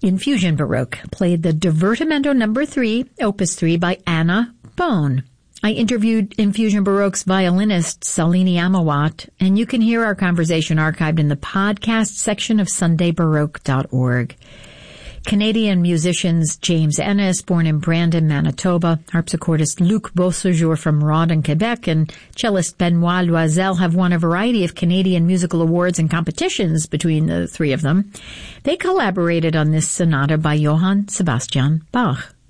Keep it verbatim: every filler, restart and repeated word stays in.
Infusion Baroque played the Divertimento number three, opus three by Anna Bone. I interviewed Infusion Baroque's violinist Salini Amawat, and you can hear our conversation archived in the podcast section of sunday baroque dot org. Canadian musicians James Ennis, born in Brandon, Manitoba, harpsichordist Luc Beausejour from Rawdon, Quebec, and cellist Benoit Loisel have won a variety of Canadian musical awards and competitions between the three of them. They collaborated on this sonata by Johann Sebastian Bach.